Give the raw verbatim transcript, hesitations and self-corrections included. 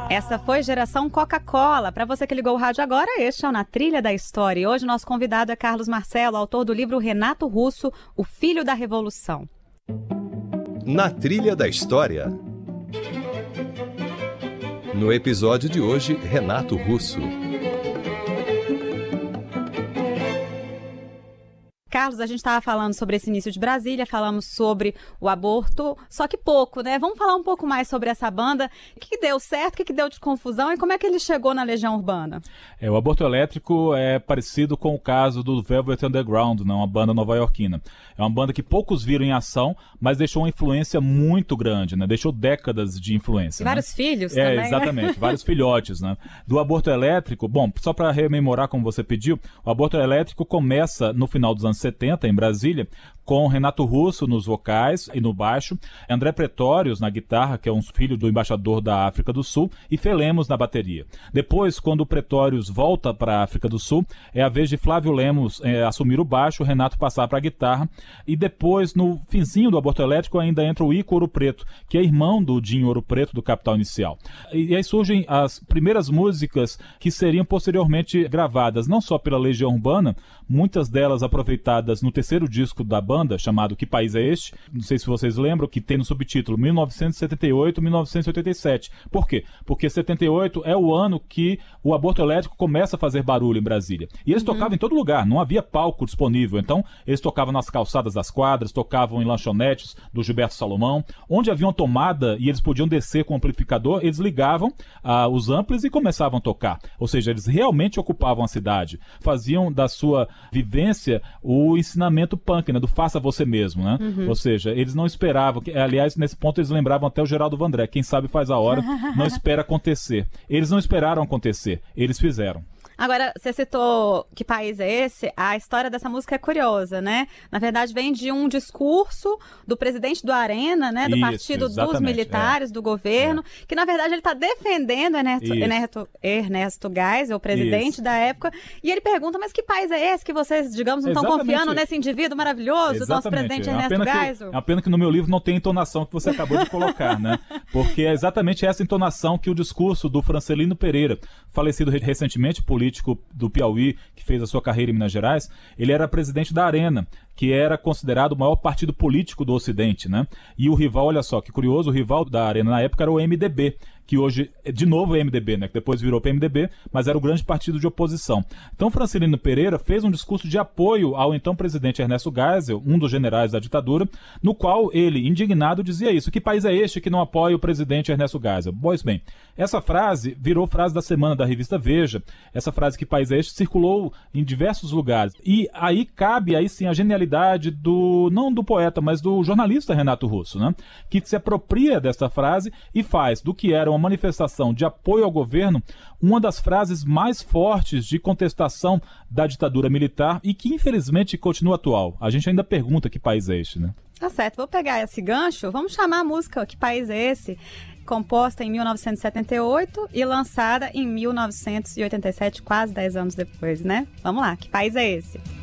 Essa foi Geração Coca-Cola. Para você que ligou o rádio agora, este é o Na Trilha da História. E hoje o nosso convidado é Carlos Marcelo, autor do livro Renato Russo, O Filho da Revolução. Na Trilha da História. No episódio de hoje, Renato Russo. Carlos, a gente estava falando sobre esse início de Brasília, falamos sobre o aborto, só que pouco, né? Vamos falar um pouco mais sobre essa banda. O que, que deu certo, o que, que deu de confusão e como é que ele chegou na Legião Urbana? É, o aborto elétrico é parecido com o caso do Velvet Underground, né? Uma banda nova-iorquina. É uma banda que poucos viram em ação, mas deixou uma influência muito grande, né? Deixou décadas de influência. E vários né? filhos é, também, exatamente, né? Vários filhotes, né? Do aborto elétrico, bom, só para rememorar como você pediu, o aborto elétrico começa no final dos anos setenta, em Brasília, com Renato Russo nos vocais e no baixo, André Pretórios na guitarra, que é um filho do embaixador da África do Sul, e Felemos na bateria. Depois, quando o Pretórios volta para a África do Sul, é a vez de Flávio Lemos é, assumir o baixo, o Renato passar para a guitarra, e depois, no finzinho do aborto elétrico, ainda entra o Ico Ouro Preto, que é irmão do Dinho Ouro Preto, do Capital Inicial. E, e aí surgem as primeiras músicas que seriam posteriormente gravadas, não só pela Legião Urbana, muitas delas aproveitadas no terceiro disco da banda, chamado Que País é Este? Não sei se vocês lembram, que tem no subtítulo mil novecentos e setenta e oito a mil novecentos e oitenta e sete. Por quê? Porque setenta e oito é o ano que o aborto elétrico começa a fazer barulho em Brasília. E eles uhum. tocavam em todo lugar, não havia palco disponível. Então, eles tocavam nas calçadas das quadras, tocavam em lanchonetes do Gilberto Salomão, onde havia uma tomada e eles podiam descer com o amplificador, eles ligavam ah, os amplis e começavam a tocar. Ou seja, eles realmente ocupavam a cidade, faziam da sua vivência o ensinamento punk, né, do faça você mesmo, né? Uhum. Ou seja, eles não esperavam, que, aliás, nesse ponto eles lembravam até o Geraldo Vandré, quem sabe faz a hora, não espera acontecer. Eles não esperaram acontecer, eles fizeram. Agora, você citou Que País é Esse? A história dessa música é curiosa, né? Na verdade, vem de um discurso do presidente do Arena, né? Do Isso, Partido dos Militares, é. do governo, é. que, na verdade, ele está defendendo Ernesto, Ernesto, Ernesto Geisel, o presidente Isso. da época, e ele pergunta, mas que país é esse que vocês, digamos, não estão confiando nesse indivíduo maravilhoso, do nosso presidente é Ernesto Geisel? É uma pena que no meu livro não tem a entonação que você acabou de colocar, né? Porque é exatamente essa entonação que o discurso do Francelino Pereira, falecido recentemente, político do Piauí, que fez a sua carreira em Minas Gerais, ele era presidente da Arena, que era considerado o maior partido político do Ocidente, né? E o rival, olha só, que curioso, o rival da Arena na época era o M D B, que hoje, de novo é M D B, né? Que depois virou P M D B, mas era o grande partido de oposição. Então, Francelino Pereira fez um discurso de apoio ao então presidente Ernesto Geisel, um dos generais da ditadura, no qual ele, indignado, dizia isso: que país é este que não apoia o presidente Ernesto Geisel? Pois bem, essa frase virou frase da semana da revista Veja. Essa frase, que país é este, circulou em diversos lugares. E aí cabe, aí sim, a genialidade do, não do poeta, mas do jornalista Renato Russo, né? Que se apropria desta frase e faz do que era uma manifestação de apoio ao governo uma das frases mais fortes de contestação da ditadura militar e que, infelizmente, continua atual. A gente ainda pergunta que país é este, né? Tá certo, vou pegar esse gancho, vamos chamar a música Que País é Esse? Composta em mil novecentos e setenta e oito e lançada em mil novecentos e oitenta e sete, quase dez anos depois, né? Vamos lá, Que País é Esse?